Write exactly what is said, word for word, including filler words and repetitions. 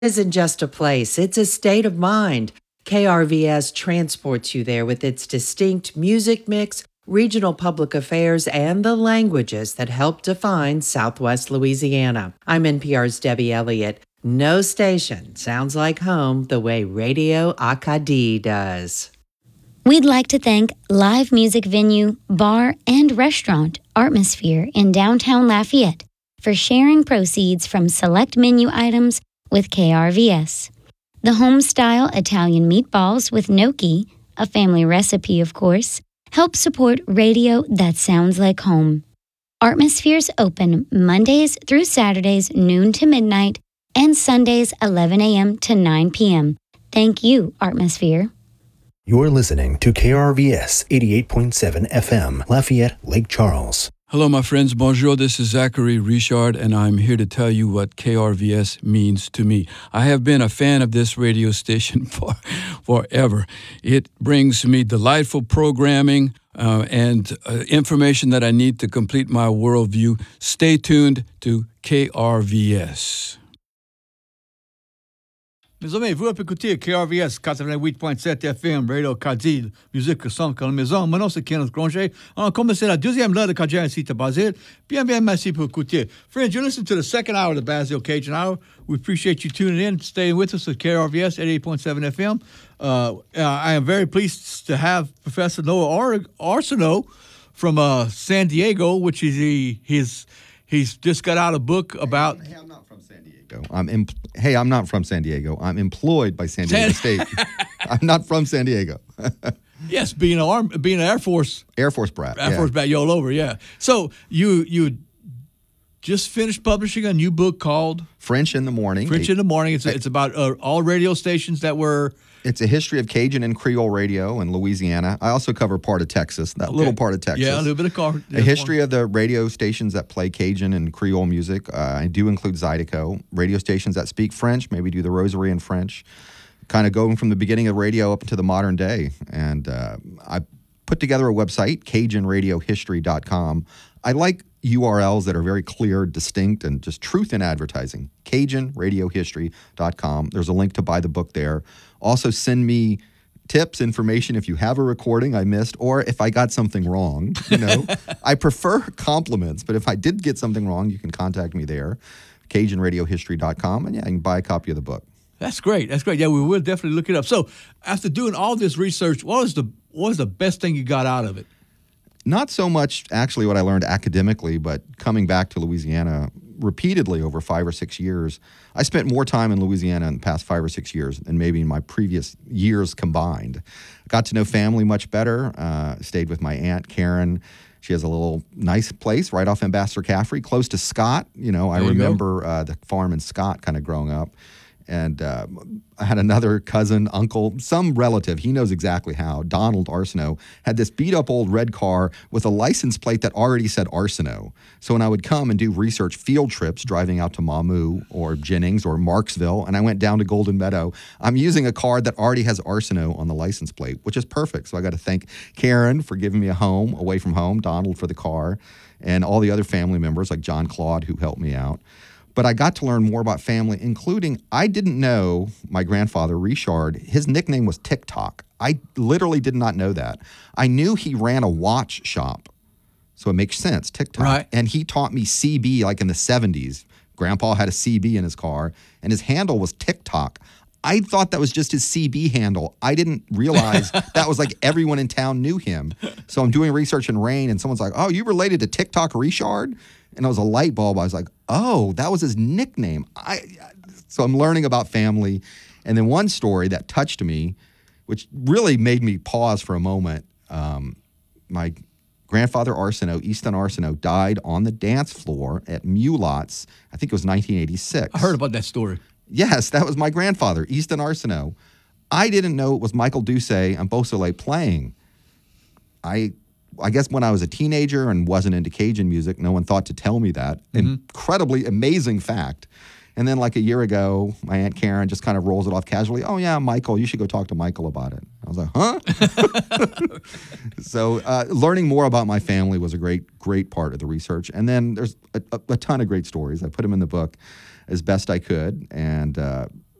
Isn't just a place, it's a state of mind. K R V S transports you there with its distinct music mix, regional public affairs, and the languages that help define Southwest Louisiana. I'm N P R's Debbie Elliott. No station sounds like home the way Radio Acadie does. We'd like to thank live music venue, bar, and restaurant Artmosphere in downtown Lafayette for sharing proceeds from select menu items with K R V S. The home-style Italian meatballs with gnocchi, a family recipe of course, help support radio that sounds like home. Artmosphere's open Mondays through Saturdays noon to midnight and Sundays eleven a.m. to nine p.m. Thank you, Artmosphere. You're listening to K R V S eighty-eight point seven F M, Lafayette, Lake Charles. Hello, my friends. Bonjour. This is Zachary Richard, and I'm here to tell you what K R V S means to me. I have been a fan of this radio station for forever. It brings me delightful programming uh, and uh, information that I need to complete my worldview. Stay tuned to K R V S. Mes amis, vous écoutez K R V S quatre-vingt-huit point sept F M, Radio Acadie, musique son comme la maison. Mon nom c'est Kenneth Granger. On a commencé la deuxième heure de Cajun ici à Basile. Bien, bien, merci pour écouter. Friends, you listen to the second hour of the Basile Cajun Hour. We appreciate you tuning in, staying with us at K R V S eighty-eight point seven F M. Uh, I am very pleased to have Professor Noah Ar- Arsenault from uh, San Diego, which is he, he's, he's just got out a book about... Hey, I'm not from San Diego. I'm em- hey, I'm not from San Diego. I'm employed by San Diego State. I'm not from San Diego. Yes, being an arm, being an Air Force, Air Force brat, Air yeah. Force brat, you all over, yeah. So you you just finished publishing a new book called French in the Morning. French in the Morning. It's it's about uh, all radio stations that were. It's a history of Cajun and Creole radio in Louisiana. I also cover part of Texas, that Okay. little part of Texas. Yeah, a little bit of car. A history of the radio stations that play Cajun and Creole music. Uh, I do include Zydeco. Radio stations that speak French, maybe do the Rosary in French. Kind of going from the beginning of radio up to the modern day. And uh, I put together a website, Cajun Radio History dot com. I like U R Ls that are very clear, distinct, and just truth in advertising. Cajun Radio History dot com. There's a link to buy the book there. Also, send me tips, information if you have a recording I missed, or if I got something wrong. You know, I prefer compliments, but if I did get something wrong, you can contact me there, Cajun Radio History dot com, and yeah, you can buy a copy of the book. That's great. That's great. Yeah, we will definitely look it up. So, after doing all this research, what was the what was the best thing you got out of it? Not so much actually what I learned academically, but coming back to Louisiana repeatedly over five or six years. I spent more time in Louisiana in the past five or six years than maybe in my previous years combined. Got to know family much better. Uh, stayed with my aunt, Karen. She has a little nice place right off Ambassador Caffrey, close to Scott. You know, I There you remember uh, the farm in Scott kind of growing up. And uh, I had another cousin, uncle, some relative, he knows exactly how, Donald Arsenault, had this beat-up old red car with a license plate that already said Arsenault. So when I would come and do research field trips, driving out to Mamou or Jennings or Marksville, and I went down to Golden Meadow, I'm using a car that already has Arsenault on the license plate, which is perfect. So I got to thank Karen for giving me a home away from home, Donald for the car, and all the other family members like John Claude who helped me out. But I got to learn more about family, including I didn't know my grandfather, Richard, his nickname was TikTok. I literally did not know that. I knew he ran a watch shop, so it makes sense, TikTok. Right. And he taught me C B like in the seventies. Grandpa had a C B in his car, and his handle was TikTok. I thought that was just his C B handle. I didn't realize that was like everyone in town knew him. So I'm doing research in Rain, and someone's like, oh, you related to TikTok Richard? And it was a light bulb. I was like, oh, that was his nickname. I, so I'm learning about family. And then one story that touched me, which really made me pause for a moment. Um, my grandfather Arsenault, Easton Arsenault, died on the dance floor at Mulots. I think it was nineteen eighty-six. I heard about that story. Yes, that was my grandfather, Easton Arsenault. I didn't know it was Michael Doucet and Beausoleil playing. I... I guess when I was a teenager and wasn't into Cajun music, no one thought to tell me that. Mm-hmm. Incredibly amazing fact. And then like a year ago, my Aunt Karen just kind of rolls it off casually. Oh, yeah, Michael, you should go talk to Michael about it. I was like, huh? So uh, learning more about my family was a great, great part of the research. And then there's a, a, a ton of great stories. I put them in the book as best I could. And uh,